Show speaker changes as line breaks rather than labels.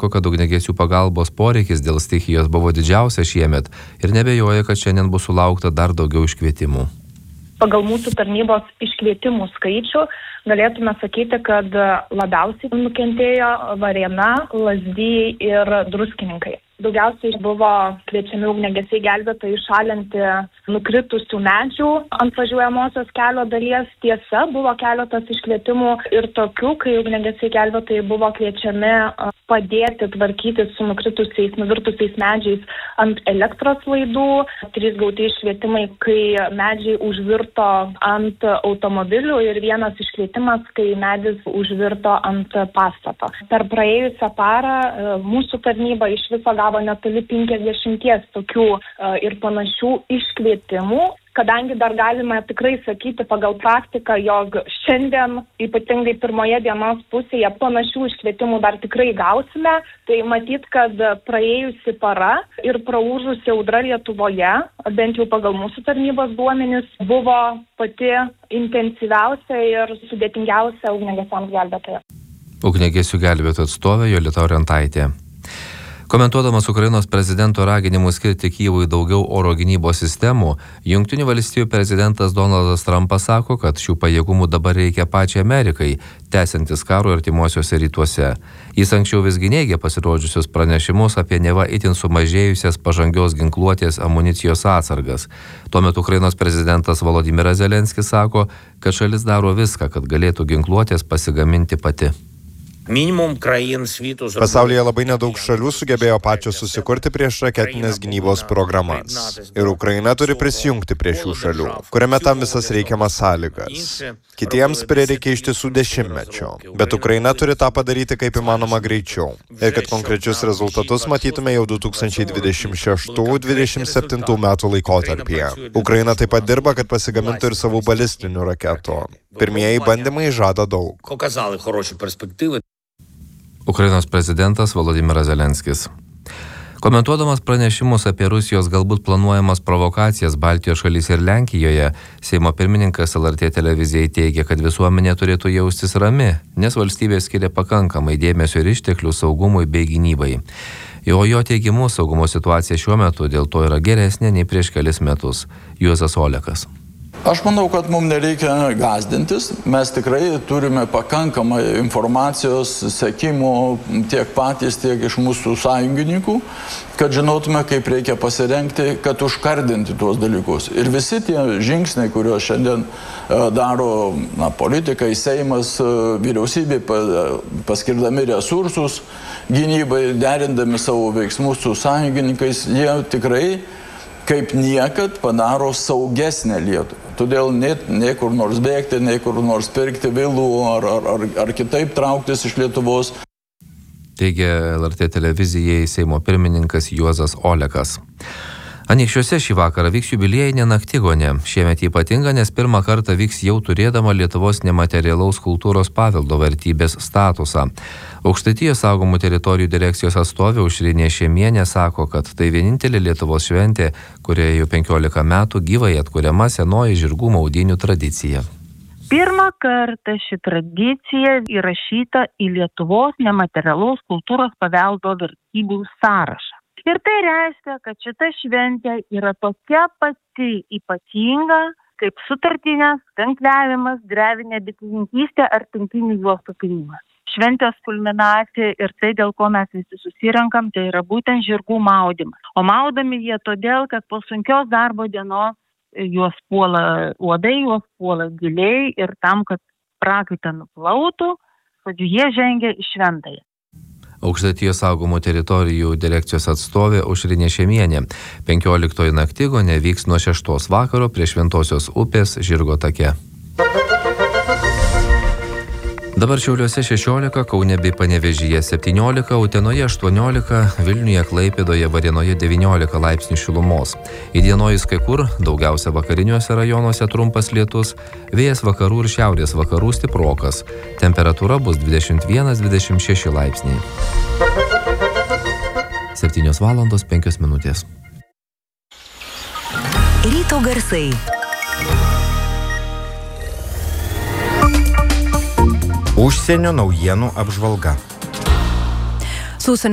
sako, kad ugniagesių pagalbos poreikis dėl stichijos buvo didžiausias šiemet ir nebejoja, kad šiandien bus sulaukta dar daugiau iškvietimų.
Pagal mūsų tarnybos iškvietimų skaičių galėtume sakyti, kad labiausiai nukentėjo Varėna, Lazdijai ir Druskininkai. Daugiausiai buvo kviečiami ugniagesiai gelbėtojai šalinti nukritusių medžių ant važiuojamosios kelio dalies. Tiesa, buvo keletas iškvietimų ir tokių, kai ugniagesiai gelbėtojai buvo kviečiami padėti tvarkyti su nuvirtusiais medžiais ant elektros laidų. 3 gauti iškvietimai, kai medžiai užvirto ant automobilių ir 1 iškvietimas, kai medis užvirto ant pastato. Per praėjusią parą mūsų tarnyba iš viso gavo netoli 50 tokių ir panašių iškvietimų, kadangi dar galime tikrai sakyti pagal praktiką, jog šiandien, ypatingai pirmoje dienos pusėje, panašių iškvietimų dar tikrai gausime. Tai matyt, kad praėjusi para ir praūžusi audra Lietuvoje, bent jau pagal mūsų tarnybos duomenis, buvo pati intensyviausia ir sudėtingiausia ugniagesiams gelbėtojams.
Ugniagesių gelbėtojų atstovė Jolita Orientaitė. Komentuodamas Ukrainos prezidento raginimus skirti Kyjivui daugiau oro gynybos sistemų, Jungtinių valstijų prezidentas Donaldas Trumpas sako, kad šių pajėgumų dabar reikia pačiai Amerikai, tęsiantis karo artimuosiuose rytuose. Jis anksčiau visgi neigė pasirodžiusius pranešimus apie neva itin sumažėjusias pažangios ginkluotės amunicijos atsargas. Tuo metu Ukrainos prezidentas Volodymyras Zelenskis sako, kad šalis daro viską, kad galėtų ginkluotės pasigaminti pati.
Pasaulyje labai nedaug šalių sugebėjo pačios susikurti prieš raketinės gynybos programas. Ir Ukraina turi prisijungti prie šių šalių, kuriame tam visas reikiamas sąlygas. Kitiems prireikia ištisų dešimtmečio, bet Ukraina turi tą padaryti kaip įmanoma greičiau. Ir kad konkrečius rezultatus matytume jau 2026-2027 metų laikotarpyje. Ukraina taip pat dirba, kad pasigamintų ir savų balistinių raketų. Pirmieji bandymai žada daug.
Ukrainos prezidentas Volodymyras Zelenskis. Komentuodamas pranešimus apie Rusijos galbūt planuojamas provokacijas Baltijos šalyse ir Lenkijoje, Seimo pirmininkas LRT televizijai teigia, kad visuomenė turėtų jaustis rami, nes valstybė skiria pakankamai dėmesio ir išteklių saugumui bei gynybai. O jo teigimu saugumo situacija šiuo metu dėl to yra geresnė nei prieš kelis metus. Juozas Olekas.
Aš manau, kad mums nereikia gąsdintis. Mes tikrai turime pakankamai informacijos, sekimo tiek patys, tiek iš mūsų sąjungininkų, kad žinotume, kaip reikia pasirengti, kad užkardinti tuos dalykus. Ir visi tie žingsniai, kuriuos šiandien daro politikai, Seimas, vyriausybė, paskirdami resursus gynybai, derindami savo veiksmus su sąjungininkais, jie tikrai kaip niekad padaro saugesnę Lietuvą. Todėl nei kur nors bėgti, nei kur nors pirkti vilų ar kitaip trauktis iš Lietuvos.
Teigia LRT televizijai Seimo pirmininkas Juozas Olekas. Anykščiuose šį vakarą vyks jubiliejinė naktigonė. Šiemet ypatinga, nes pirmą kartą vyks jau turėdama Lietuvos nematerialaus kultūros paveldo vertybės statusą. Aukštaitijos saugomų teritorijų direkcijos atstovė Aušrinė Šemienė sako, kad tai vienintelė Lietuvos šventė, kurioje jau 15 metų gyvai atkuriama senoji žirgų maudynių tradicija.
Pirmą kartą ši tradicija įrašyta į Lietuvos nematerialaus kultūros paveldo vertybių sąrašą. Ir tai reiškia, kad šita šventė yra tokia pati ypatinga, kaip sutartinės, kankliavimas, drevinė bitininkystė ar tinklinių juostų pynimas. Šventės kulminacija ir tai, dėl ko mes visi susirenkam, tai yra būtent žirgų maudymas. O maudami jie todėl, kad po sunkios darbo dienos juos puola uodai, juos puola giliai ir tam, kad prakaitą nuplautų, žodžiu, jie žengia į šventąją.
Aukštaitijos saugomų teritorijų direkcijos atstovė Aušrinė Šemienė. 15 naktigonė vyks nuo 6 vakaro prie Šventosios upės Žirgo take. Dabar Šiauliuose 16, Kaune bei Panevėžyje 17, Utenoje 18, Vilniuje, Klaipėdoje, Varėnoje 19 laipsnių šilumos. Įdienojus kai kur, daugiausia vakariniuose rajonuose trumpas lietus, vėjas vakarų ir šiaurės vakarų stiprokas. Temperatūra bus 21-26 laipsniai. 7:05.
Ryto garsai.
Užsienio naujienų apžvalga.